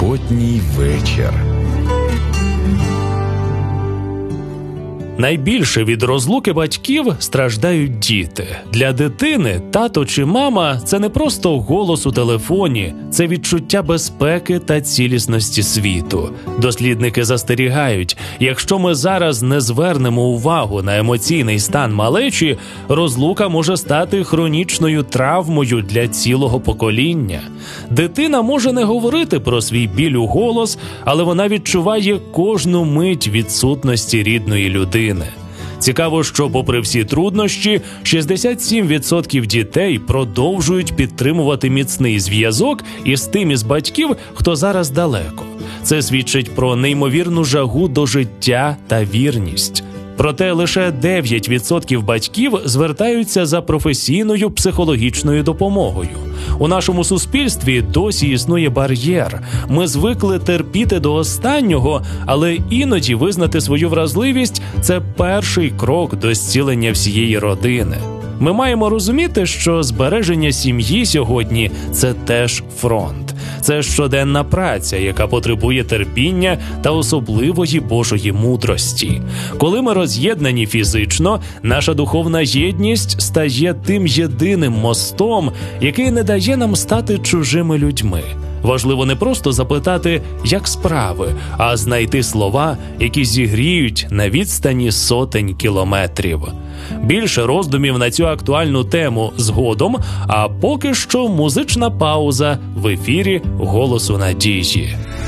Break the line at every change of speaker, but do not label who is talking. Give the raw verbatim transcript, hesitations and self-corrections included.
суботній вечір.
Найбільше від розлуки батьків страждають діти. Для дитини тато чи мама – це не просто голос у телефоні, це відчуття безпеки та цілісності світу. Дослідники застерігають, якщо ми зараз не звернемо увагу на емоційний стан малечі, розлука може стати хронічною травмою для цілого покоління. Дитина може не говорити про свій біль у голос, але вона відчуває кожну мить відсутності рідної людини. Цікаво, що попри всі труднощі, шістдесят сім відсотків дітей продовжують підтримувати міцний зв'язок із тим із батьків, хто зараз далеко. Це свідчить про неймовірну жагу до життя та вірність. Проте лише дев'ять відсотків батьків звертаються за професійною психологічною допомогою. У нашому суспільстві досі існує бар'єр. Ми звикли терпіти до останнього, але іноді визнати свою вразливість – це перший крок до зцілення всієї родини. Ми маємо розуміти, що збереження сім'ї сьогодні – це теж фронт. Це щоденна праця, яка потребує терпіння та особливої Божої мудрості. Коли ми роз'єднані фізично, наша духовна єдність стає тим єдиним мостом, який не дає нам стати чужими людьми. Важливо не просто запитати, як справи, а знайти слова, які зігріють на відстані сотень кілометрів. Більше роздумів на цю актуальну тему згодом, а поки що музична пауза в ефірі «Голосу надії».